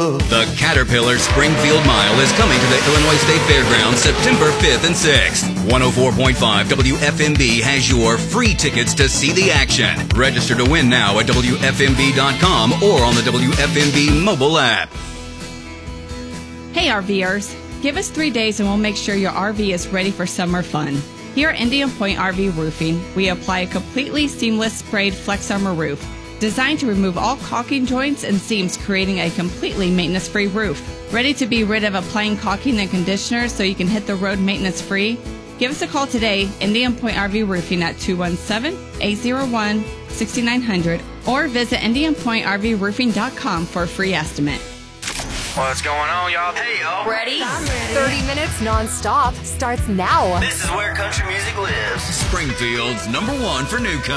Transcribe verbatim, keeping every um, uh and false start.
love. The Caterpillar Springfield Mile is coming to the Illinois State Fairgrounds September fifth and sixth. one oh four point five W F M B has your free tickets to see the action. Register to win now at W F M B dot com or on the W F M B mobile app. Hey RVers, give us three days and we'll make sure your R V is ready for summer fun. Here at Indian Point R V Roofing, we apply a completely seamless sprayed Flex Armor roof, designed to remove all caulking joints and seams, creating a completely maintenance-free roof. Ready to be rid of applying caulking and conditioner so you can hit the road maintenance-free? Give us a call today, Indian Point R V Roofing at two one seven, eight oh one, six nine zero zero or visit Indian Point R V Roofing dot com for a free estimate. What's going on, y'all? Hey, y'all. Ready? thirty minutes non-stop starts now. This is where country music lives. Springfield's number one for new country.